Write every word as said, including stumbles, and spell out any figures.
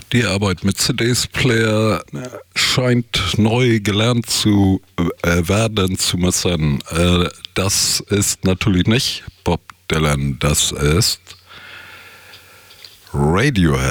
Die Arbeit mit C Ds-Player scheint neu gelernt zu äh, werden zu müssen. Äh, das ist natürlich nicht Bob Dylan, das ist Radiohead.